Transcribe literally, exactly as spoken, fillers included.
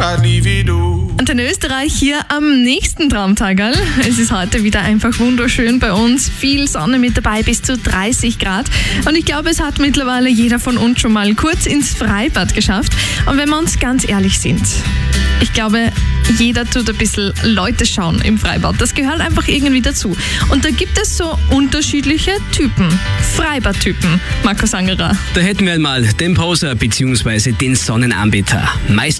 I'd leave it all. Antenne Österreich hier am nächsten Traumtagerl. Es ist heute wieder einfach wunderschön bei uns. Viel Sonne mit dabei, bis zu dreißig Grad. Und ich glaube, es hat mittlerweile jeder von uns schon mal kurz ins Freibad geschafft. Und wenn wir uns ganz ehrlich sind, ich glaube, jeder tut ein bisschen Leute schauen im Freibad. Das gehört einfach irgendwie dazu. Und da gibt es so unterschiedliche Typen. Freibadtypen. Markus Angerer. Da hätten wir einmal den Poser bzw. den Sonnenanbeter. Meist